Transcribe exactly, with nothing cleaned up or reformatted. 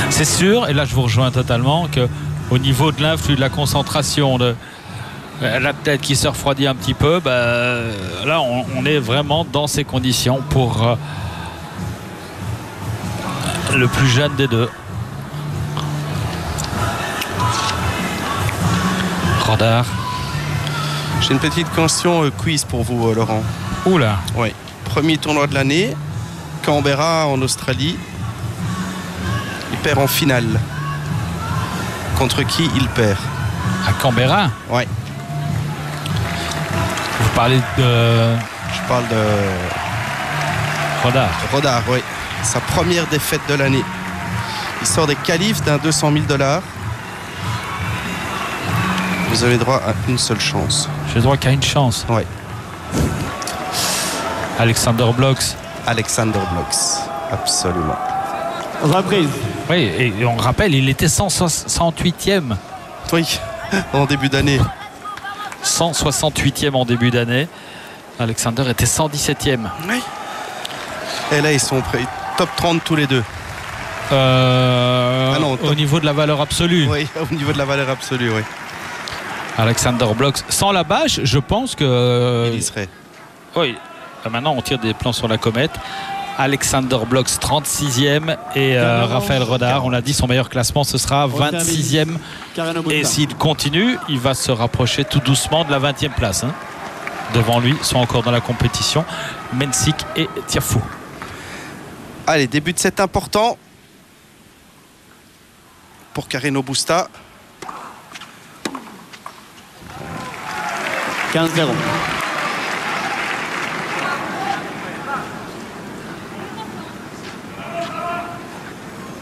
C'est sûr, et là je vous rejoins totalement, qu'au niveau de l'influx, de la concentration, de la tête qui se refroidit un petit peu, bah, là on, on est vraiment dans ces conditions pour euh, le plus jeune des deux. Rodard. J'ai une petite question euh, quiz pour vous, euh, Laurent. Oula. Oui. Premier tournoi de l'année, Canberra en Australie. Il perd en finale. Contre qui il perd? À Canberra? Oui. Vous parlez de... Je parle de... Rodard. Rodard, oui. Sa première défaite de l'année. Il sort des qualifs d'un deux cent mille dollars. Vous avez droit à une seule chance. J'ai droit qu'à une chance. Oui. Alexander Blocks. Alexander Blocks, absolument. Reprise. Oui, et on rappelle, il était cent soixante-huitième. Oui, en début d'année. cent soixante-huitième en début d'année. Alexander était cent dix-septième. Oui. Et là, ils sont prêts. Top trente tous les deux. Euh, ah non, au niveau de la valeur absolue. Oui, au niveau de la valeur absolue, oui. Alexander Blocks. Sans la bâche, je pense que... Il y serait. Oui. Maintenant, on tire des plans sur la comète. Alexander Blocks, trente-sixième. Et euh, Raphaël Rodard, on l'a dit, son meilleur classement, ce sera vingt-sixième. Et s'il continue, il va se rapprocher tout doucement de la vingtième place. Hein. Devant lui, sont encore dans la compétition Mensik et Tiafoe. Allez, début de set important pour Carreno Busta. quinze zéro.